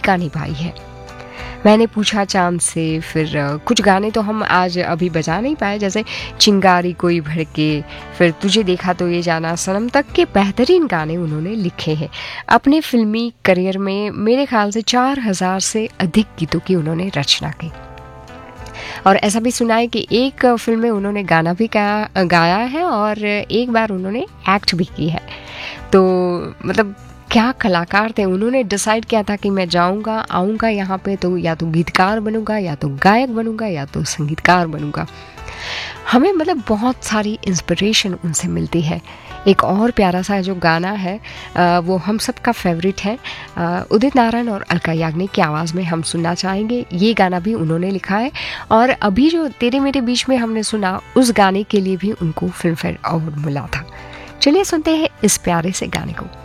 भूमिका निभाई है। मैंने पूछा चाँद से, फिर कुछ गाने तो हम आज अभी बजा नहीं पाए, जैसे चिंगारी कोई भड़के, फिर तुझे देखा तो ये जाना सनम तक के बेहतरीन गाने उन्होंने लिखे हैं। अपने फ़िल्मी करियर में मेरे ख़्याल से 4000 से अधिक गीतों की उन्होंने रचना की। और ऐसा भी सुना है कि एक फ़िल्म में उन्होंने गाना भी गाया है और एक बार उन्होंने एक्ट भी की है। तो मतलब क्या कलाकार थे। उन्होंने डिसाइड किया था कि मैं जाऊंगा, आऊँगा यहाँ पे तो या तो गीतकार बनूंगा, या तो गायक बनूंगा, या तो संगीतकार बनूंगा। हमें मतलब बहुत सारी इंस्पिरेशन उनसे मिलती है। एक और प्यारा सा जो गाना है वो हम सब का फेवरेट है, उदित नारायण और अलका याग्निक की आवाज़ में हम सुनना चाहेंगे। ये गाना भी उन्होंने लिखा है और अभी जो तेरे मेरे बीच में हमने सुना, उस गाने के लिए भी उनको फिल्म फेयर अवार्ड मिला था। चलिए सुनते हैं इस प्यारे से गाने को।